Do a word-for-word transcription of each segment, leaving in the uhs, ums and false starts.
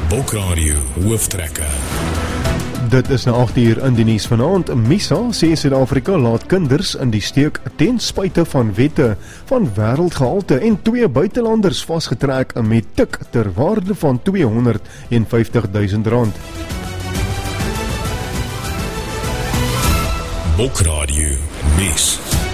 Bokradio Hooftrekke. Dit is na agt uur in die nuus vanaand. MISA sê Suid-Afrika laat kinders in die steek ten spyte van wette van wêreldgehalte en twee buitelanders vasgetrek met tik ter waarde van tweehonderdvyftig duisend rand. Bokradio nuus.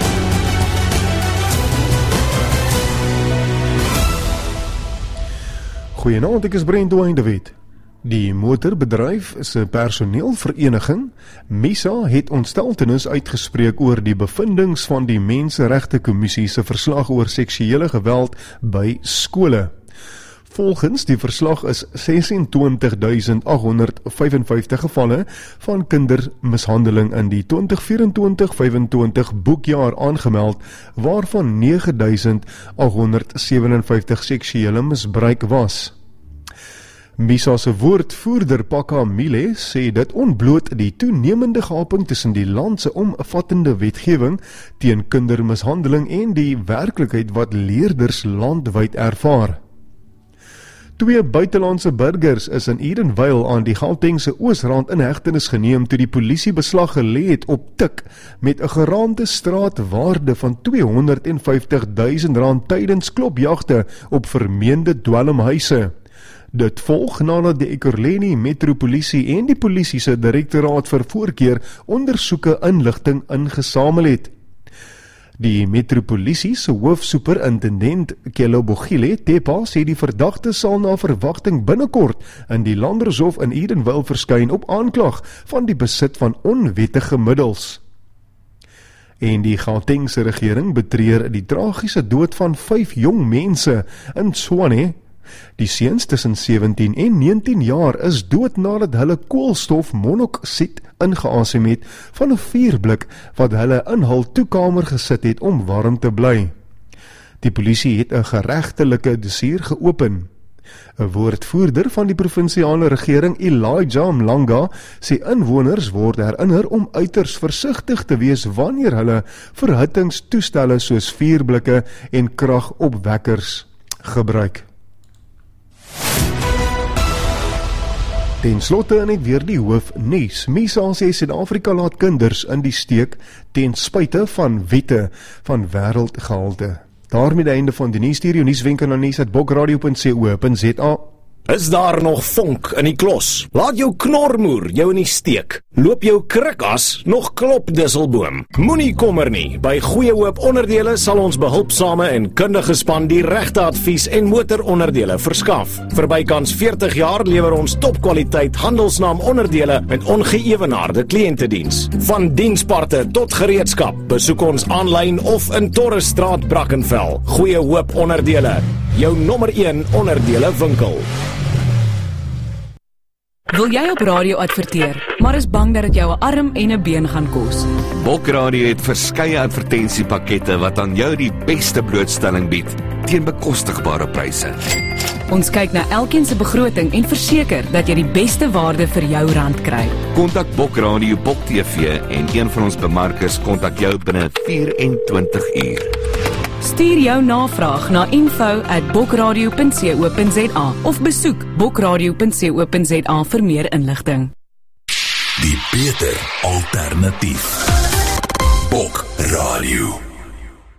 Goeienaand, ek is Brendo de Wet. Die motorbedryf se personeelvereniging, MISA, het ontsteltenis uitgespreek oor die bevindings van die Menseregte Kommissie se verslag oor seksuele geweld by skole. Volgens die verslag is ses en twintig duisend agt honderd vyfenvyftig gevalle van kindermishandeling in die twintig vyf-twintig vyf-twintig boekjaar aangemeld, waarvan nege duisend agt honderd sewenvyftig seksuele misbruik was. MISA se woordvoerder Paka Mile sê dit ontbloot die toenemende gaping tussen die land se omvattende wetgewing teen kindermishandeling en die werklikheid wat leerders landwyd ervaar. Twee buitelandse burgers is in Edenvale aan die Gautengse Oosrand in hegtenis geneem toe die polisie beslag gelê het op tik met 'n geraamde straatwaarde van tweehonderdvyftig duisend rand tydens klopjagte op vermeende dwelmhuise. Dit volg nadat die Ekurhuleni Metropolisie en die polisie se direktoraat vir voorkeer ondersoeke inligting ingesamel het. Die Metropolisie se hoofsuperintendent Kelo Bogile Tepa sê die verdagte sal na verwagting binnekort in die Landershof in Edenvale verskyn op aanklag van die besit van onwettige middels. En die Gautengse regering betreur die tragiese dood van vyf jong mense in Tshwane. Die seuns tussen sewentien en negentien jaar is dood nadat hulle koolstofmonoksied ingeasem het van 'n vuurblik wat hulle in hul toekamer gesit het om warm te bly. Die polisie het 'n geregtelike dossier geopen. 'n Woordvoerder van die provinsiale regering, Elijah Mlanga, sê inwoners word herinner om uiters versigtig te wees wanneer hulle verhittingstoestelle soos vuurblikke en kragopwekkers gebruik. Ten slotte net weer die hoofnuus. MISA sê Suid-Afrika laat kinders in die steek ten spyte van wette van wêreldgehalte. Daarmee die einde van die nuus. Stuur jou nuuswenke na nuus at bokradio punt co punt za. Is daar nog vonk in die klos? Laat jou knormoer jou in die steek. Loop jou krikas nog klop disselboom. Moenie kommer nie. By Goeie Hoop Onderdele sal ons behulpsame en kundige span die regte advies en motoronderdele verskaf. Vir bykans veertig jaar lewer ons topkwaliteit handelsnaam onderdele met ongeëwenaarde kliëntediens. Van diensparte tot gereedskap. Besoek ons aanlyn of in Torresstraat, Brackenfell. Goeie Hoop Onderdele, jou nommer een onderdele winkel. Wil jy op radio adverteer, maar is bang dat dit jou 'n arm en 'n been gaan kos? Bokradio het verskeie advertensiepakkette wat aan jou die beste blootstelling bied teen bekostigbare pryse. Ons kyk na elkeen se begroting en verseker dat jy die beste waarde vir jou rand kry. Kontak Bokradio Bok T V en een van ons bemarkers kontak jou binne vyf en twintig uur. Stuur jou navraag na info at bokradio punt co punt za of besoek bokradio punt co punt za vir meer inligting. Die beter alternatief. Bokradio.